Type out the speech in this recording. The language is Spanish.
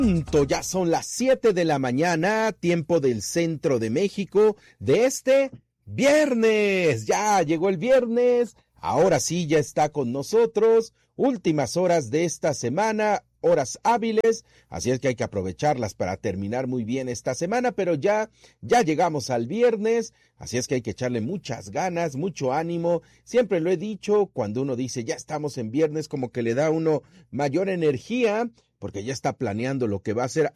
Ya son las 7 de la mañana, tiempo del centro de México, de este viernes. Ya llegó el viernes, ahora sí ya está con nosotros. Últimas horas de esta semana, horas hábiles, así es que hay que aprovecharlas para terminar muy bien esta semana, pero ya llegamos al viernes, así es que hay que echarle muchas ganas, mucho ánimo. Siempre lo he dicho, cuando uno dice ya estamos en viernes, como que le da a uno mayor energía, porque ya está planeando lo que va a hacer